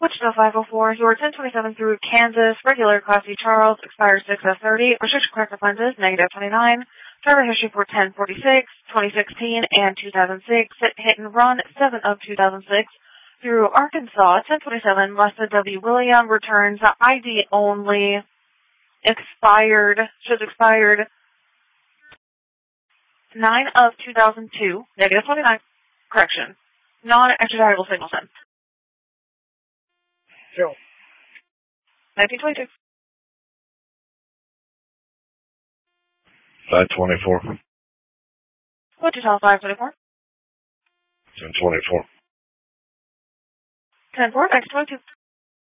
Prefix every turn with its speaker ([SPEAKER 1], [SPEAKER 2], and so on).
[SPEAKER 1] Wichita 504, your 1027 through Kansas, regular Class C Charles, expires 6/30, restriction corrective lenses, -29, driver history for 1046, 2016, and 2006, hit and run 7 of 2006, through Arkansas, 1027, Lessa W. William, returns ID only, shows expired 9 of 2002, -29, correction, non-extraditable signal sent.
[SPEAKER 2] Joe.
[SPEAKER 1] 1922.
[SPEAKER 3] 524.
[SPEAKER 1] Wichita 524.
[SPEAKER 3] 1024.
[SPEAKER 1] 10-4, X22.